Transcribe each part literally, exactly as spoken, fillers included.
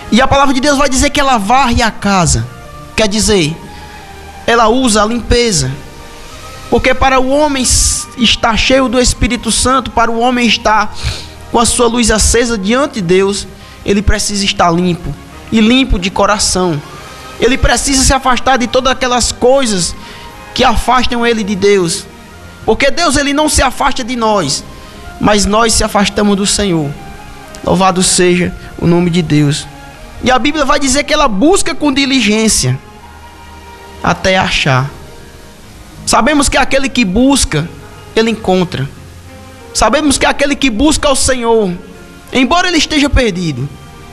E a palavra de Deus vai dizer que ela varre a casa. Quer dizer, ela usa a limpeza. Porque para o homem estar cheio do Espírito Santo, para o homem estar com a sua luz acesa diante de Deus, ele precisa estar limpo. E limpo de coração. Ele precisa se afastar de todas aquelas coisas que afastam ele de Deus. Porque Deus, ele não se afasta de nós, mas nós se afastamos do Senhor. Louvado seja o nome de Deus. E a Bíblia vai dizer que ela busca com diligência até achar. Sabemos que aquele que busca, ele encontra. Sabemos que aquele que busca ao Senhor, embora ele esteja perdido,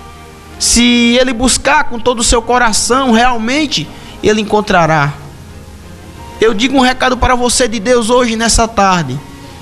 se ele buscar com todo o seu coração, realmente ele encontrará. Eu digo um recado para você de Deus hoje, nessa tarde.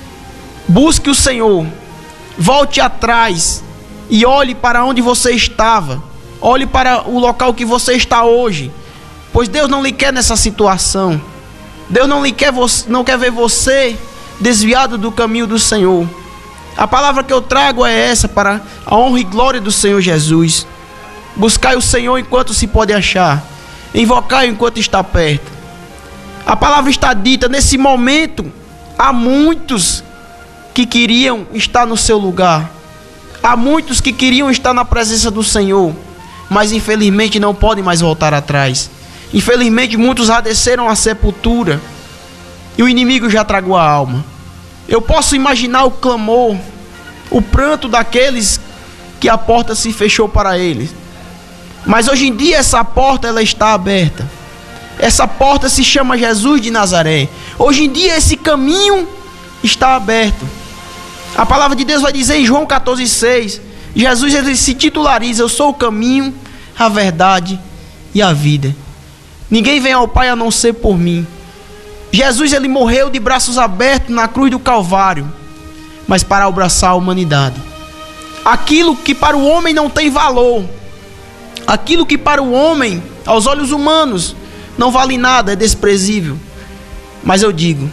Busque o Senhor. Volte atrás e olhe para onde você estava. Olhe para o local que você está hoje. Pois Deus não lhe quer nessa situação. Deus não lhe quer, não quer ver você desviado do caminho do Senhor. A palavra que eu trago é essa, para a honra e glória do Senhor Jesus. Buscai o Senhor enquanto se pode achar. Invocai enquanto está perto. A palavra está dita, nesse momento, há muitos que queriam estar no seu lugar. Há muitos que queriam estar na presença do Senhor, mas infelizmente não podem mais voltar atrás. Infelizmente muitos já desceram à sepultura e o inimigo já tragou a alma. Eu posso imaginar o clamor, o pranto daqueles que a porta se fechou para eles. Mas hoje em dia essa porta, ela está aberta. Essa porta se chama Jesus de Nazaré. Hoje em dia esse caminho está aberto. A palavra de Deus vai dizer em João catorze, seis, Jesus, ele se titulariza: eu sou o caminho, a verdade e a vida. Ninguém vem ao Pai a não ser por mim. Jesus, ele morreu de braços abertos na cruz do Calvário, mas para abraçar a humanidade. Aquilo que para o homem não tem valor, aquilo que para o homem, aos olhos humanos, não vale nada, é desprezível. Mas eu digo,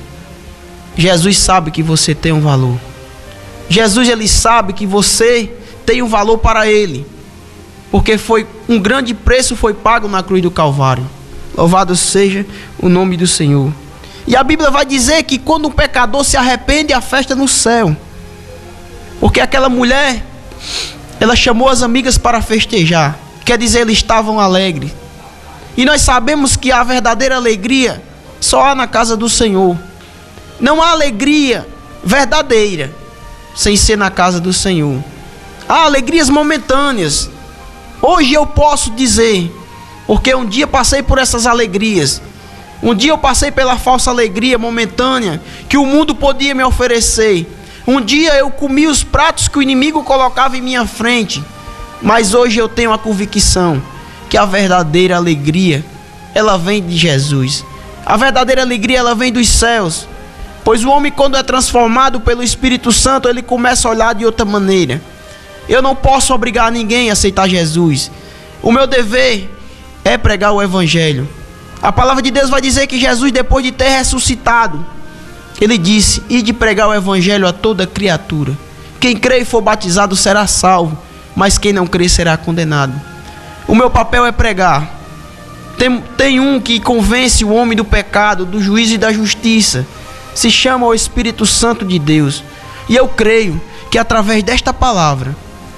Jesus sabe que você tem um valor. Jesus, ele sabe que você tem um valor para ele, porque foi um grande preço foi pago na cruz do Calvário. Louvado seja o nome do Senhor. E a Bíblia vai dizer que quando um pecador se arrepende, há festa no céu. Porque aquela mulher, ela chamou as amigas para festejar. Quer dizer, eles estavam alegres. E nós sabemos que a verdadeira alegria só há na casa do Senhor. Não há alegria verdadeira sem ser na casa do Senhor. Há alegrias momentâneas. Hoje eu posso dizer, porque um dia passei por essas alegrias. Um dia eu passei pela falsa alegria momentânea que o mundo podia me oferecer. Um dia eu comi os pratos que o inimigo colocava em minha frente. Mas hoje eu tenho a convicção que a verdadeira alegria, ela vem de Jesus. A verdadeira alegria, ela vem dos céus. Pois o homem, quando é transformado pelo Espírito Santo, ele começa a olhar de outra maneira. Eu não posso obrigar ninguém a aceitar Jesus. O meu dever é pregar o Evangelho. A palavra de Deus vai dizer que Jesus, depois de ter ressuscitado, ele disse: ide pregar o Evangelho a toda criatura. Quem crê e for batizado será salvo, mas quem não crê será condenado. O meu papel é pregar. Tem, tem um que convence o homem do pecado, do juízo e da justiça. Se chama o Espírito Santo de Deus. E eu creio que através desta palavra,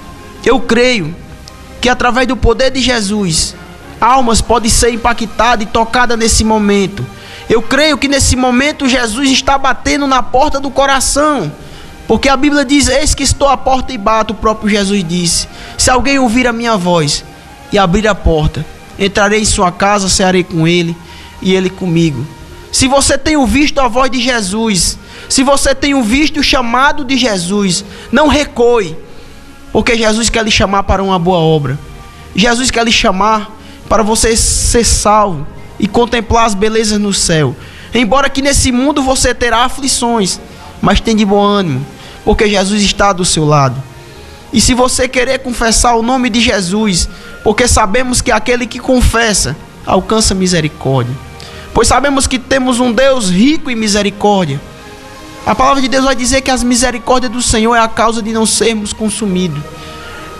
eu creio que através do poder de Jesus, almas podem ser impactadas e tocadas nesse momento. Eu creio que nesse momento Jesus está batendo na porta do coração. Porque a Bíblia diz: eis que estou à porta e bato. O próprio Jesus disse: se alguém ouvir a minha voz e abrir a porta, entrarei em sua casa, cearei com ele e ele comigo. Se você tem ouvido a voz de Jesus, se você tem ouvido o chamado de Jesus, não recue, porque Jesus quer lhe chamar para uma boa obra. Jesus quer lhe chamar para você ser salvo e contemplar as belezas no céu. Embora que nesse mundo você terá aflições, mas tem de bom ânimo, porque Jesus está do seu lado. E se você querer confessar o nome de Jesus, porque sabemos que aquele que confessa alcança misericórdia, pois sabemos que temos um Deus rico em misericórdia. A palavra de Deus vai dizer que as misericórdias do Senhor é a causa de não sermos consumidos.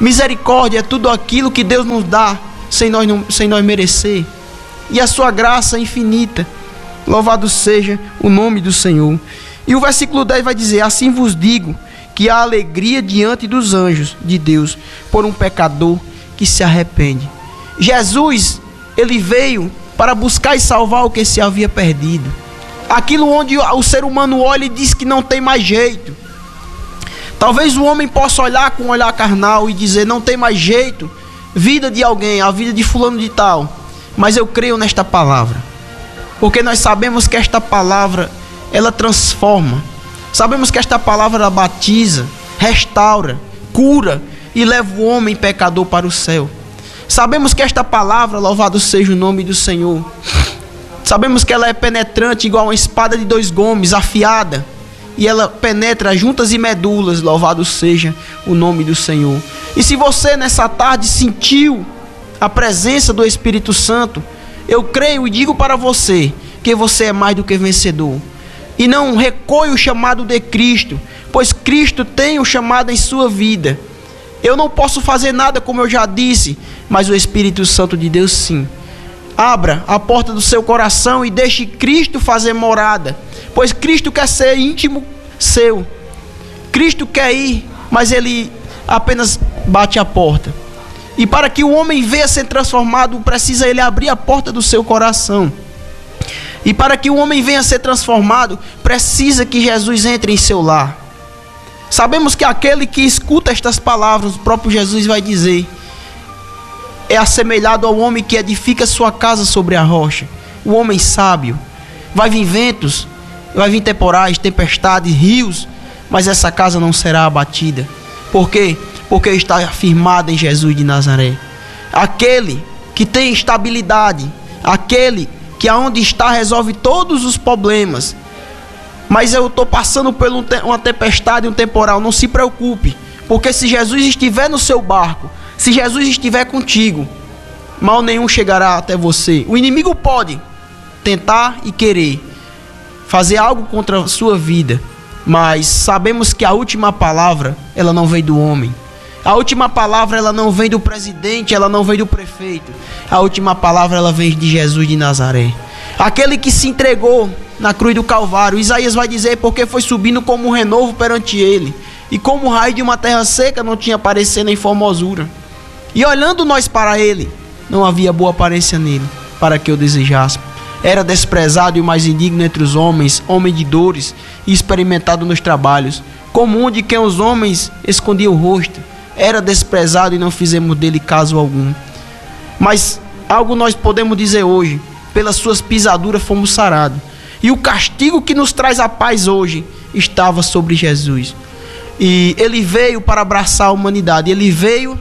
Misericórdia é tudo aquilo que Deus nos dá sem nós, não, sem nós merecer. E a sua graça é infinita. Louvado seja o nome do Senhor. E o versículo dez vai dizer: assim vos digo que há alegria diante dos anjos de Deus por um pecador que se arrepende. Jesus, ele veio para buscar e salvar o que se havia perdido. Aquilo onde o ser humano olha e diz que não tem mais jeito. Talvez o homem possa olhar com um olhar carnal e dizer: não tem mais jeito, vida de alguém, a vida de fulano de tal. Mas eu creio nesta palavra, porque nós sabemos que esta palavra, ela transforma. Sabemos que esta palavra batiza, restaura, cura e leva o homem pecador para o céu. Sabemos que esta palavra, louvado seja o nome do Senhor, sabemos que ela é penetrante igual uma espada de dois gumes, afiada, e ela penetra juntas e medulas, louvado seja o nome do Senhor. E se você nessa tarde sentiu a presença do Espírito Santo, eu creio e digo para você que você é mais do que vencedor. E não recue o chamado de Cristo, pois Cristo tem o chamado em sua vida. Eu não posso fazer nada, como eu já disse, mas o Espírito Santo de Deus sim. Abra a porta do seu coração e deixe Cristo fazer morada, pois Cristo quer ser íntimo seu. Cristo quer ir, mas Ele apenas bate a porta. E para que o homem venha ser transformado, precisa ele abrir a porta do seu coração. E para que o homem venha ser transformado, precisa que Jesus entre em seu lar. Sabemos que aquele que escuta estas palavras, o próprio Jesus vai dizer, é assemelhado ao homem que edifica sua casa sobre a rocha. O homem sábio. Vai vir ventos, vai vir temporais, tempestades, rios, mas essa casa não será abatida. Por quê? Porque está firmada em Jesus de Nazaré. Aquele que tem estabilidade, aquele que aonde está resolve todos os problemas. Mas eu estou passando por um te- uma tempestade, um temporal, não se preocupe, porque se Jesus estiver no seu barco, se Jesus estiver contigo, mal nenhum chegará até você. O inimigo pode tentar e querer fazer algo contra a sua vida, mas sabemos que a última palavra, ela não vem do homem. A última palavra, ela não vem do presidente, ela não vem do prefeito. A última palavra, ela vem de Jesus de Nazaré. Aquele que se entregou na cruz do Calvário. Isaías vai dizer, porque foi subindo como um renovo perante ele, e como o raio de uma terra seca não tinha aparecido em formosura. E olhando nós para ele, não havia boa aparência nele, para que eu desejasse. Era desprezado e o mais indigno entre os homens, homem de dores e experimentado nos trabalhos, como um de quem os homens escondiam o rosto. Era desprezado e não fizemos dele caso algum. Mas algo nós podemos dizer hoje: pelas suas pisaduras fomos sarados. E o castigo que nos traz a paz hoje estava sobre Jesus. E ele veio para abraçar a humanidade. Ele veio,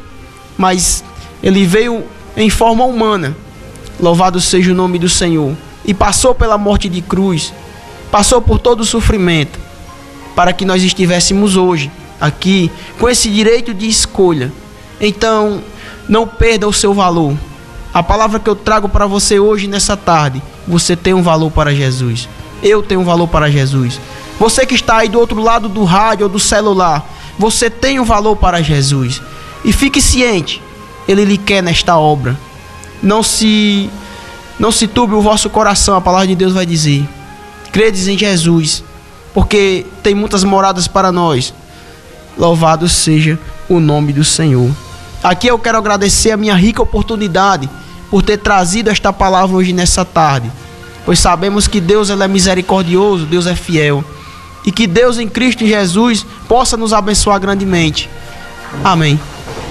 mas ele veio em forma humana. Louvado seja o nome do Senhor. E passou pela morte de cruz, passou por todo o sofrimento, para que nós estivéssemos hoje aqui com esse direito de escolha. Então, não perda o seu valor. A palavra que eu trago para você hoje, nessa tarde: você tem um valor para Jesus. Eu tenho um valor para Jesus. Você que está aí do outro lado do rádio ou do celular, você tem um valor para Jesus. E fique ciente, Ele lhe quer nesta obra. Não se, não se turbe o vosso coração. A palavra de Deus vai dizer: credes em Jesus, porque tem muitas moradas para nós. Louvado seja o nome do Senhor. Aqui eu quero agradecer a minha rica oportunidade por ter trazido esta palavra hoje nessa tarde, pois sabemos que Deus, ele é misericordioso, Deus é fiel, e que Deus em Cristo Jesus possa nos abençoar grandemente. Amém.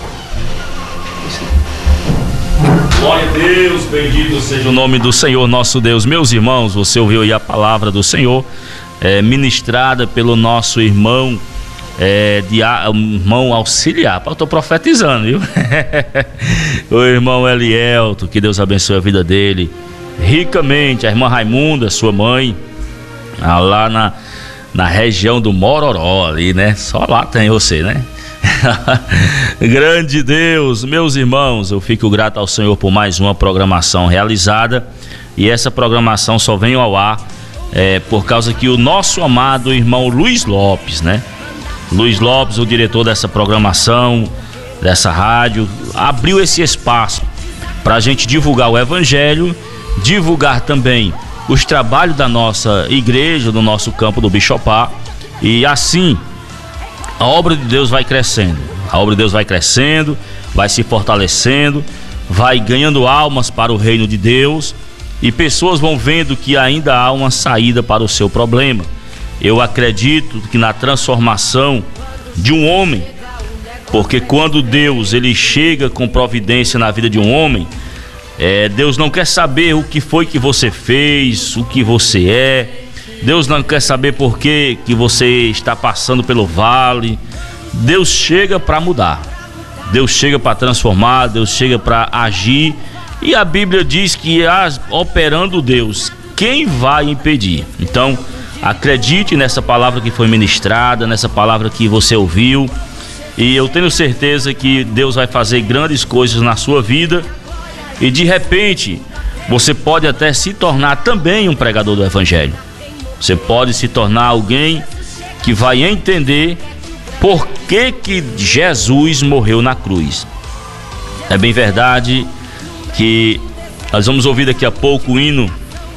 Glória a Deus, bendito seja o nome do Senhor nosso Deus. Meus irmãos, você ouviu aí a palavra do Senhor, é, ministrada pelo nosso irmão É, de a, um irmão auxiliar. Eu estou profetizando, viu? O irmão Elielto, que Deus abençoe a vida dele ricamente. A irmã Raimunda, sua mãe, lá na, na região do Mororó ali, né? Só lá tem você, né? Grande Deus, meus irmãos, eu fico grato ao Senhor por mais uma programação realizada. E essa programação só vem ao ar é, por causa que o nosso amado irmão Luiz Lopes, né? Luiz Lopes, o diretor dessa programação, dessa rádio, abriu esse espaço para a gente divulgar o Evangelho, divulgar também os trabalhos da nossa igreja, do nosso campo do Bixopá, e assim a obra de Deus vai crescendo, a obra de Deus vai crescendo, vai se fortalecendo, vai ganhando almas para o reino de Deus, e pessoas vão vendo que ainda há uma saída para o seu problema. Eu acredito que na transformação de um homem, porque quando Deus ele chega com providência na vida de um homem, é, Deus não quer saber o que foi que você fez, o que você é. Deus não quer saber por que que você está passando pelo vale. Deus chega para mudar, Deus chega para transformar, Deus chega para agir. E a Bíblia diz que as, operando Deus, quem vai impedir? Então, acredite nessa palavra que foi ministrada, nessa palavra que você ouviu, e eu tenho certeza que Deus vai fazer grandes coisas na sua vida, e de repente você pode até se tornar também um pregador do Evangelho. Você pode se tornar alguém que vai entender por que que Jesus morreu na cruz. É bem verdade que nós vamos ouvir daqui a pouco o hino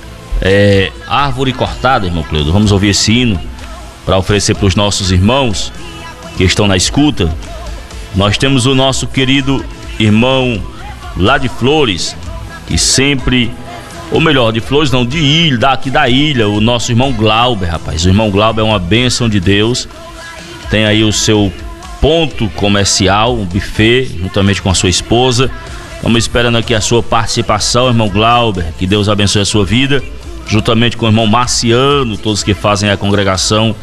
é, Árvore Cortada, irmão Cleudo. Vamos ouvir esse hino para oferecer para os nossos irmãos que estão na escuta. Nós temos o nosso querido irmão lá de Flores, que sempre, ou melhor, de Flores não, de ilha, daqui da ilha, o nosso irmão Glauber, rapaz. O irmão Glauber é uma bênção de Deus, tem aí o seu ponto comercial, um buffet, juntamente com a sua esposa. Estamos esperando aqui a sua participação, irmão Glauber, que Deus abençoe a sua vida, juntamente com o irmão Marciano, todos que fazem a congregação,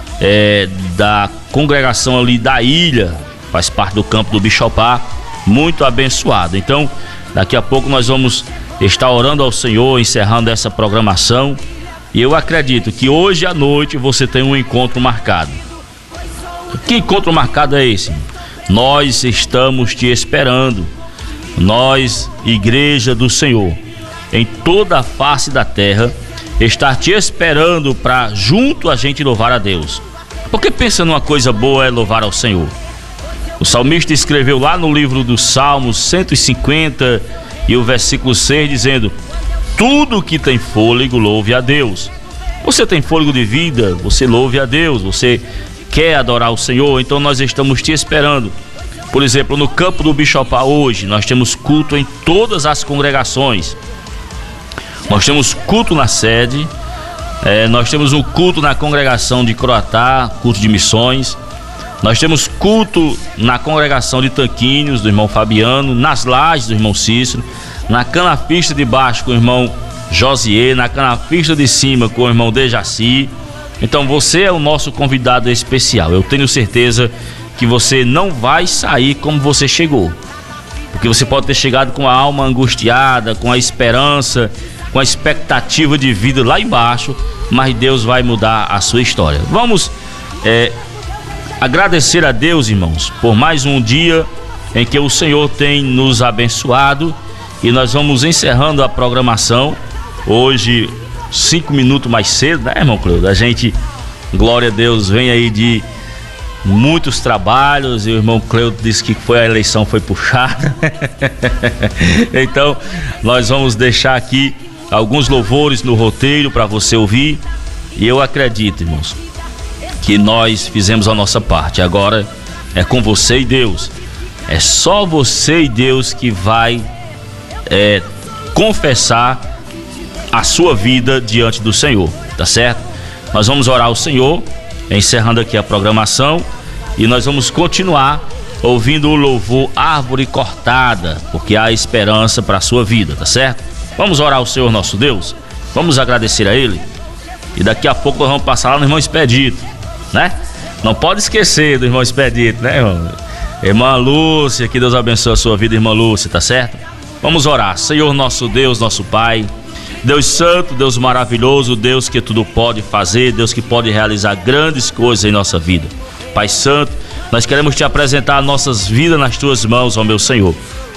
é, da congregação ali da ilha, faz parte do campo do Bixopá, muito abençoado. Então, daqui a pouco nós vamos estar orando ao Senhor, encerrando essa programação, e eu acredito que hoje à noite você tem um encontro marcado. Que encontro marcado é esse? Nós estamos te esperando. Nós, Igreja do Senhor, em toda a face da terra, estar te esperando para junto a gente louvar a Deus. Porque pensa numa coisa boa é louvar ao Senhor. O salmista escreveu lá no livro dos Salmos cento e cinquenta e o versículo seis dizendo: tudo que tem fôlego louve a Deus. Você tem fôlego de vida, você louve a Deus. Você quer adorar o Senhor, então nós estamos te esperando. Por exemplo, no campo do Bixopá hoje nós temos culto em todas as congregações. Nós temos culto na sede, é, nós temos um culto na congregação de Croatá, culto de missões. Nós temos culto na congregação de Tanquinhos, do irmão Fabiano, nas Lajes do irmão Cícero, na Canafista de baixo com o irmão Josier, na Canafista de cima com o irmão Dejaci. Então você é o nosso convidado especial. Eu tenho certeza que você não vai sair como você chegou, porque você pode ter chegado com a alma angustiada, com a esperança, com a expectativa de vida lá embaixo, mas Deus vai mudar a sua história. Vamos é, agradecer a Deus, irmãos, por mais um dia em que o Senhor tem nos abençoado, e nós vamos encerrando a programação hoje cinco minutos mais cedo, né, irmão Cleudo? A gente, glória a Deus, vem aí de muitos trabalhos, e o irmão Cleudo disse que foi a eleição foi puxada. Então nós vamos deixar aqui alguns louvores no roteiro para você ouvir, e eu acredito, irmãos, que nós fizemos a nossa parte. Agora é com você e Deus. É só você e Deus que vai é, confessar a sua vida diante do Senhor, tá certo? Nós vamos orar ao Senhor, encerrando aqui a programação, e nós vamos continuar ouvindo o louvor Árvore Cortada, porque há esperança para a sua vida, tá certo? Vamos orar ao Senhor nosso Deus, vamos agradecer a Ele, e daqui a pouco nós vamos passar lá no irmão Expedito, né? Não pode esquecer do irmão Expedito, né, irmão? Irmã Lúcia, que Deus abençoe a sua vida, irmã Lúcia, tá certo? Vamos orar. Senhor nosso Deus, nosso Pai, Deus santo, Deus maravilhoso, Deus que tudo pode fazer, Deus que pode realizar grandes coisas em nossa vida. Pai santo, nós queremos te apresentar nossas vidas nas tuas mãos, ó meu Senhor.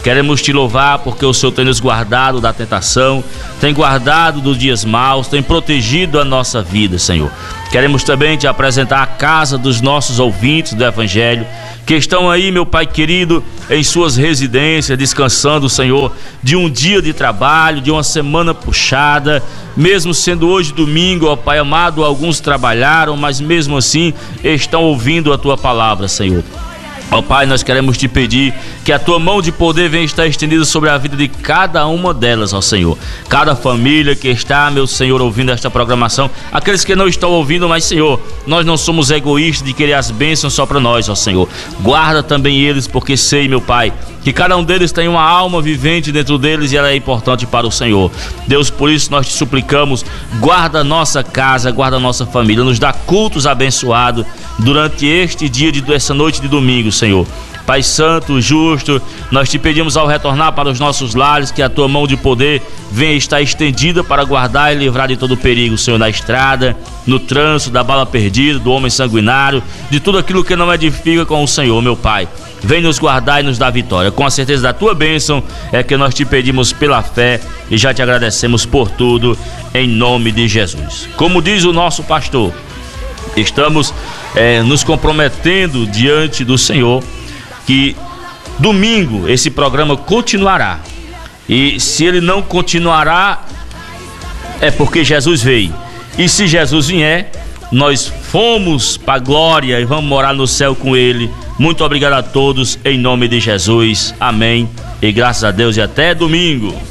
Queremos te louvar porque o Senhor tem nos guardado da tentação, tem guardado dos dias maus, tem protegido a nossa vida, Senhor. Queremos também te apresentar a casa dos nossos ouvintes do Evangelho, que estão aí, meu Pai querido, em suas residências, descansando, Senhor, de um dia de trabalho, de uma semana puxada, mesmo sendo hoje domingo, ó Pai amado, alguns trabalharam, mas mesmo assim estão ouvindo a Tua palavra, Senhor. Ó Pai, nós queremos te pedir que a Tua mão de poder venha estar estendida sobre a vida de cada uma delas, ó Senhor. Cada família que está, meu Senhor, ouvindo esta programação, aqueles que não estão ouvindo, mas Senhor, nós não somos egoístas de querer as bênçãos só para nós, ó Senhor. Guarda também eles, porque sei, meu Pai, que cada um deles tem uma alma vivente dentro deles e ela é importante para o Senhor. Deus, por isso nós te suplicamos, guarda a nossa casa, guarda a nossa família, nos dá cultos abençoados durante este dia, de essa noite de domingo, Senhor. Pai Santo, justo, nós te pedimos ao retornar para os nossos lares que a Tua mão de poder venha estar estendida para guardar e livrar de todo perigo, Senhor, na estrada, no trânsito, da bala perdida, do homem sanguinário, de tudo aquilo que não edifica com o Senhor, meu Pai. Vem nos guardar e nos dar vitória. Com a certeza da Tua bênção é que nós te pedimos pela fé e já te agradecemos por tudo, em nome de Jesus. Como diz o nosso pastor, estamos é, nos comprometendo diante do Senhor que domingo esse programa continuará. E se ele não continuará, é porque Jesus veio. E se Jesus vier, nós fomos para a glória e vamos morar no céu com Ele. Muito obrigado a todos, em nome de Jesus. Amém. E graças a Deus e até domingo.